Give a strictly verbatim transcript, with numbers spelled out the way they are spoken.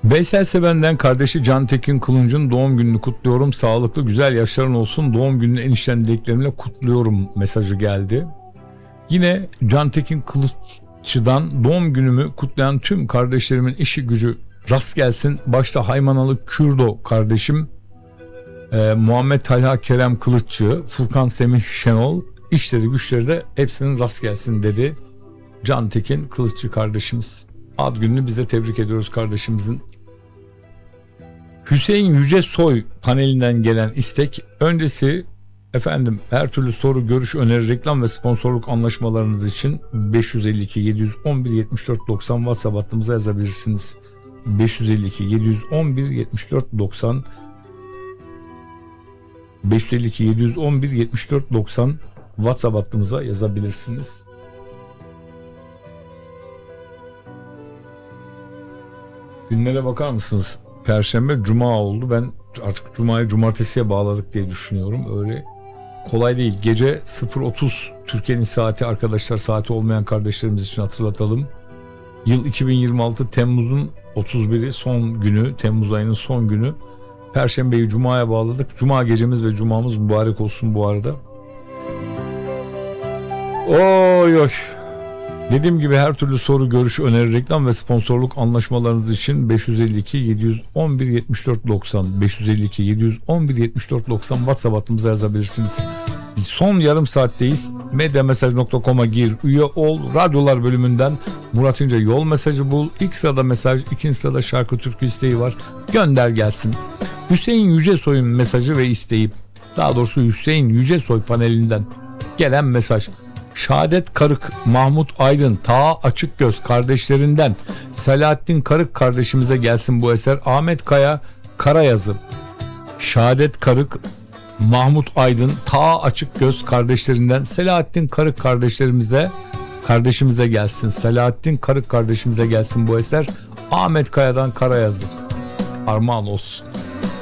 Veysel Seven'den kardeşi Can Tekin Kılınç'ın doğum gününü kutluyorum. Sağlıklı güzel yaşların olsun. Doğum gününü enişten dileklerimle kutluyorum mesajı geldi. Yine Can Tekin Kılıççı'dan doğum günümü kutlayan tüm kardeşlerimin işi gücü rast gelsin. Başta Haymanalı Kürdo kardeşim, e, Muhammed Talha Kerem Kılıççı, Furkan Semih Şenol, işleri güçleri de hepsinin rast gelsin dedi Can Tekin Kılıççı kardeşimiz. Ad gününü biz de tebrik ediyoruz kardeşimizin. Hüseyin Yücesoy panelinden gelen istek öncesi efendim her türlü soru, görüş, öneri, reklam ve sponsorluk anlaşmalarınız için beş yüz elli iki yedi yüz on bir yetmiş dört doksan WhatsApp hattımıza yazabilirsiniz. beş yüz elli iki yedi yüz on bir yetmiş dört doksan beş yüz elli iki yedi yüz on bir yetmiş dört doksan WhatsApp hattımıza yazabilirsiniz. Günlere bakar mısınız? Perşembe, Cuma oldu. Ben artık Cuma'yı Cumartesi'ye bağladık diye düşünüyorum. Öyle kolay değil. Gece sıfır otuz Türkiye'nin saati, arkadaşlar saati olmayan kardeşlerimiz için hatırlatalım. Yıl iki bin yirmi altı Temmuz'un otuz biri son günü, Temmuz ayının son günü. Perşembeyi Cuma'ya bağladık. Cuma gecemiz ve Cuma'mız mübarek olsun bu arada. Oy oy. Dediğim gibi her türlü soru, görüş, öneri, reklam ve sponsorluk anlaşmalarınız için beş yüz elli iki yedi yüz on bir yetmiş dört doksan beş yüz elli iki yedi yüz on bir yetmiş dört doksan WhatsApp hattımıza yazabilirsiniz. Son yarım saatteyiz. medyamesaj nokta com'a gir, üye ol. Radyolar bölümünden Murat İnce yol mesajı bul. İlk sırada mesaj, ikinci sırada şarkı türkü isteği var. Gönder gelsin. Hüseyin Yücesoy'un mesajı ve isteği, daha doğrusu Hüseyin Yücesoy panelinden gelen mesaj. Şahadet Karık, Mahmut Aydın, Taha Açıkgöz kardeşlerinden Selahattin Karık kardeşimize gelsin bu eser. Ahmet Kaya Karayazı. Şahadet Karık, Mahmut Aydın, Taha Açıkgöz kardeşlerinden Selahattin Karık kardeşlerimize kardeşimize gelsin. Selahattin Karık kardeşimize gelsin bu eser. Ahmet Kaya'dan Karayazı. Armağan olsun.